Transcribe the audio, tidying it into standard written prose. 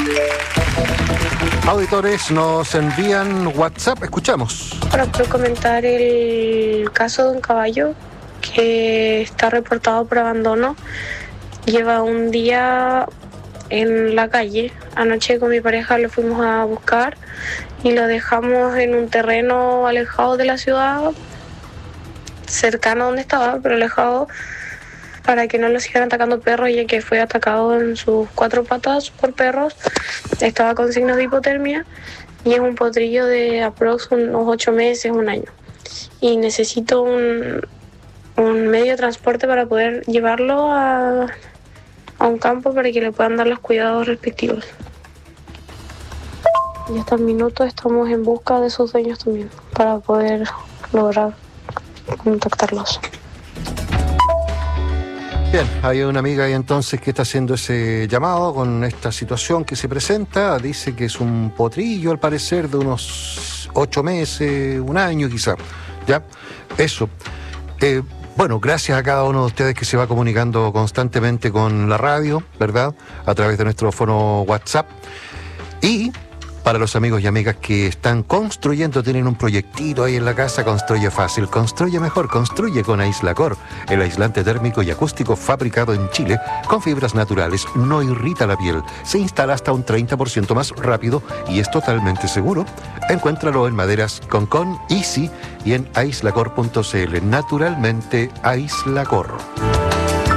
Auditores nos envían WhatsApp, escuchamos. Para poder comentar el caso de un caballo que está reportado por abandono. Lleva un día en la calle. Anoche con mi pareja lo fuimos a buscar y lo dejamos en un terreno alejado de la ciudad, cercano a donde estaba, pero alejado, para que no lo sigan atacando perros, ya que fue atacado en sus 4 patas por perros. Estaba con signos de hipotermia y es un potrillo de aproximadamente unos 8 meses, un año. Y necesito un medio de transporte para poder llevarlo a un campo para que le puedan dar los cuidados respectivos. Y hasta el minuto estamos en busca de sus dueños también, para poder lograr contactarlos. Bien, hay una amiga ahí entonces que está haciendo ese llamado con esta situación que se presenta. Dice que es un potrillo, al parecer, de unos 8 meses, un año quizá. ¿Ya? Eso. Bueno, gracias a cada uno de ustedes que se va comunicando constantemente con la radio, ¿verdad? A través de nuestro fono WhatsApp. Y para los amigos y amigas que están construyendo, tienen un proyectito ahí en la casa, construye fácil, construye mejor, construye con Aislacor, el aislante térmico y acústico fabricado en Chile con fibras naturales, no irrita la piel, se instala hasta un 30% más rápido y es totalmente seguro. Encuéntralo en Maderas Concon, Easy y en aislacor.cl. Naturalmente Aislacor.